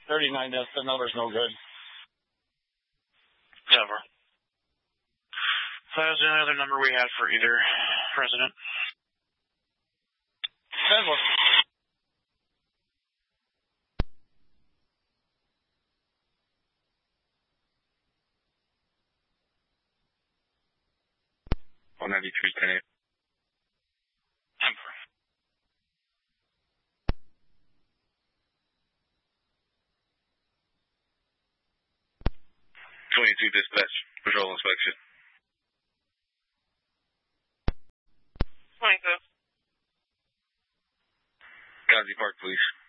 39, the number's no good. Never. So that was the only other number we had for either resident. Denver. One 93, 10. Denver. 22 dispatch, patrol inspection. 22. Gazi Park, please.